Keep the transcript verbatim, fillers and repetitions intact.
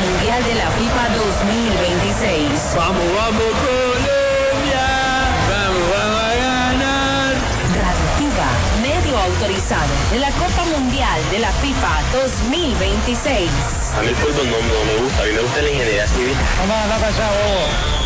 Mundial de la FIFA dos mil veintiséis. Vamos, vamos Colombia, vamos, vamos a ganar. Radio Fifa, medio autorizado de la Copa Mundial de la FIFA dos mil veintiséis. A mí el fútbol no, no me gusta, a mí me gusta la ingeniería civil. Vamos a la casa,